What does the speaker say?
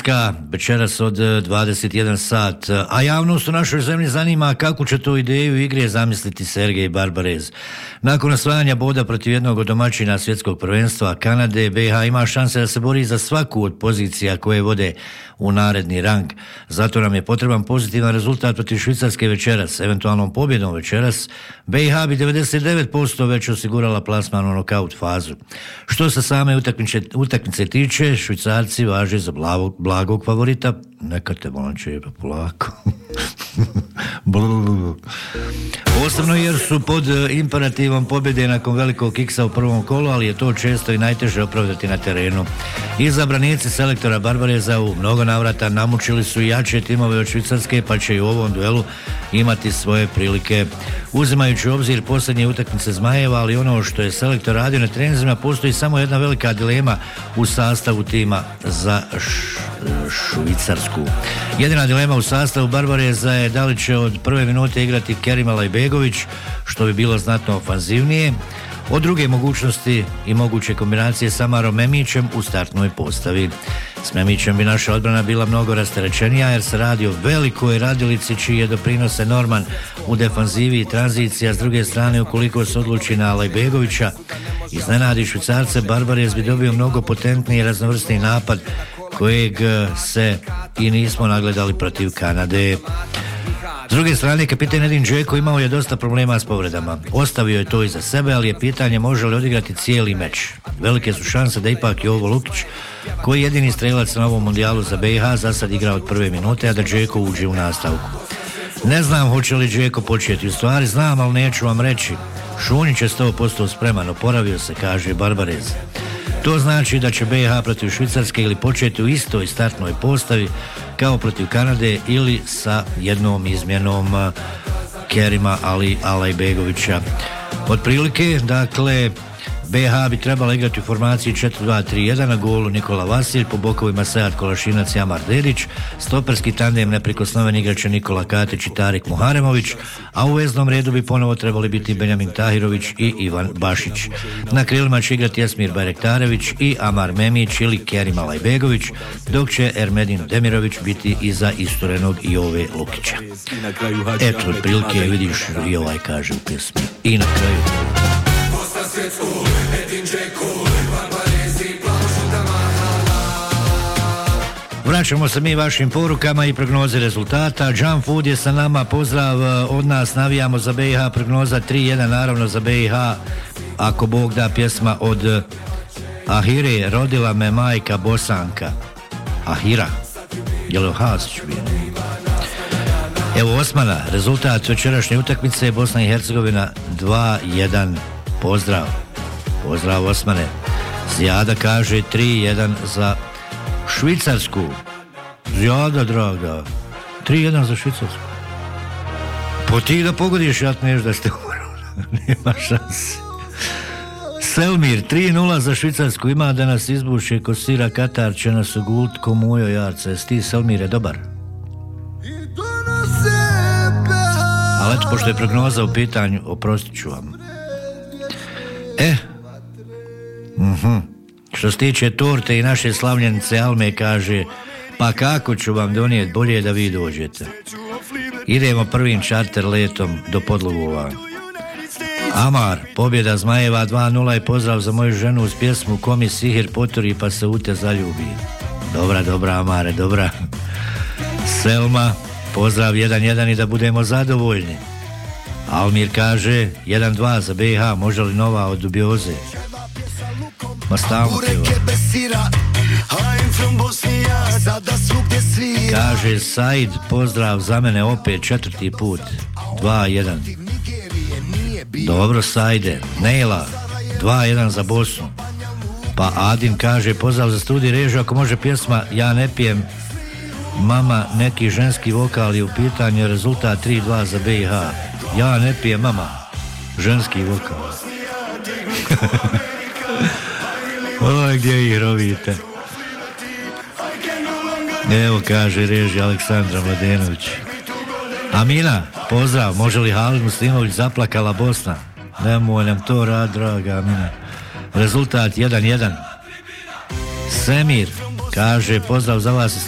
Švedska, večeras od 21 sat. A javnost u našoj zemlji zanima kako će tu ideju igre zamisliti Sergej Barbarez. Nakon osvajanja boda protiv jednog od domaćina svjetskog prvenstva Kanade, BiH ima šanse da se bori za svaku od pozicija koje vode u naredni rang. Zato nam je potreban pozitivan rezultat protiv Švicarske večeras. Eventualnom pobjedom večeras BiH bi 99% već osigurala plasman u nokaut fazu. Što se same utakmice tiče, Švicarci važe za blagog favorita. Neka te molim čepa polako. Posebno jer su pod imperativom pobjede nakon velikog kiksa u prvom kolu, ali je to često i najteže opravdati na terenu. Izabranici selektora Barbareza u mnogo navrata namučili su jače timove od Švicarske, pa će i u ovom duelu imati svoje prilike. Uzimajući u obzir posljednje utakmice Zmajeva, ali ono što je selektor radio na treninzima, postoji samo jedna velika dilema u sastavu tima za Švicarsku. Jedina dilema u sastavu Barbareza je da li će od prve minute igrati Kerim Alajbegović, što bi bilo znatno ofanzivnije, od druge mogućnosti i moguće kombinacije sa Amarom Memićem u startnoj postavi. S Memićem bi naša odbrana bila mnogo rasterećenija jer se radi o velikoj radilici čiji je doprinos enorman u defanzivi i tranziciji, a s druge strane ukoliko se odluči na Alajbegovića iznenadi Švicarce, Barbarez bi dobio mnogo potentniji i raznovrsni napad kojeg se i nismo nagledali protiv Kanade. S druge strane, kapitan Edin Džeko imao je dosta problema s povredama. Ostavio je to iza sebe, ali je pitanje može li odigrati cijeli meč. Velike su šanse da ipak Jovo Lukić, koji je jedini strelac na ovom mundijalu za BiH, za sad igra od prve minute, a da Džeko uđe u nastavku. Ne znam hoće li Džeko početi, u stvari znam, ali neću vam reći. Šunjić je 100% spreman, oporavio se, kaže Barbarez. To znači da će BiH protiv Švicarske ili početi u istoj startnoj postavi kao protiv Kanade ili sa jednom izmjenom Kerima Alajbegovića. Otprilike, dakle, BiH bi trebala igrati u formaciji 4-2-3-1, na golu Nikola Vasilj, po bokovima Sead Kolašinac i Amar Dedić, stoperski tandem neprikosnoven igrače Nikola Katić i Tarik Muharemović, a u veznom redu bi ponovo trebali biti Benjamin Tahirović i Ivan Bašić. Na krilima će igrati Jasmir Bajrektarević i Amar Memić ili Kerim Alajbegović, dok će Ermedin Demirović biti iza isturenog Jove Lukića. Eto, otprilike vidiš i ovaj kaže u pjesmi. I na kraju vraćamo se mi vašim porukama i prognoze rezultata. Jump Food je sa nama, pozdrav od nas, navijamo za BiH, prognoza 3-1 naravno za BiH, ako Bog da. Pjesma od Ahire, rodila me majka Bosanka. Ahira, je li o Hasiću bio? Evo Osmana, rezultat večerašnje utakmice je Bosna i Hercegovina 2-1. Pozdrav Osmane. Zijada kaže 3-1 za Švicarsku. Zijada draga, 3-1 za Švicarsku. Po ti da pogodiš, ja neš da ste nema šanse. Selmir 3-0 za Švicarsku, ima da nas izbuše ko sira Katar, će nas ugult ko mujo jarce. Ti Selmir je dobar. Ali eto, pošto je prognoza u pitanju, oprostit ću vam. Što se tiče torte i naše slavljenice Alme, kaže pa kako ću vam donijeti, bolje da vi dođete. Idemo prvim čarter letom do Podlugova. Amar, pobjeda Zmajeva 2-0 i pozdrav za moju ženu uz pjesmu Komi sihir poturi pa se u te zaljubi. Dobra Amare, dobra. Selma, pozdrav 1-1 i da budemo zadovoljni. Almir kaže 1-2 za BiH, može li nova od dubioze? Ma stavno pjeva. Kaže Said, pozdrav za mene opet 4. put 2-1. Dobro Saide. Nejla 2-1 za Bosnu. Pa Adin kaže pozdrav za studij režu, ako može pjesma Ja ne pijem mama, neki ženski vokal je u pitanju, rezultat 3-2 za BiH. Ja ne pijem mama, ženski vokal. Oj, gdje ih rovite? Evo kaže reži Aleksandra Mladenović. Amina, pozdrav, može li Halid Muslimović zaplakala Bosna? Nemoj nam to rad, draga Amina. Rezultat 1-1. Semir kaže pozdrav za vas